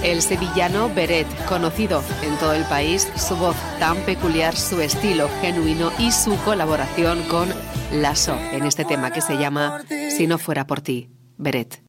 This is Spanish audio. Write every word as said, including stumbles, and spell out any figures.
el sevillano Beret, conocido en todo el país, su voz tan peculiar, su estilo genuino y su colaboración con Lasso en este tema que se llama Si no fuera por ti, Beret.